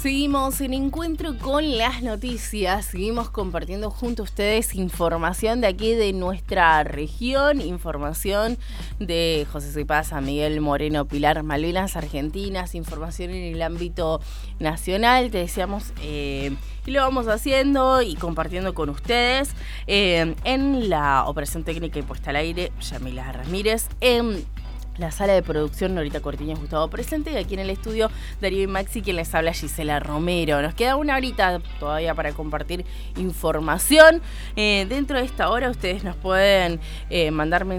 Seguimos en Encuentro con las Noticias, seguimos compartiendo junto a ustedes información de aquí de nuestra región, información de José Cepaz, San Miguel, Moreno, Pilar, Malvinas Argentinas, información en el ámbito nacional, te decíamos, y lo vamos haciendo y compartiendo con ustedes en la operación técnica y puesta al aire, Yamila Ramírez, en la sala de producción, Norita Cortiñas, Gustavo presente, y aquí en el estudio Darío y Maxi, quien les habla, Gisela Romero. Nos queda una horita todavía para compartir información. Dentro de esta hora ustedes nos pueden mandar mensajes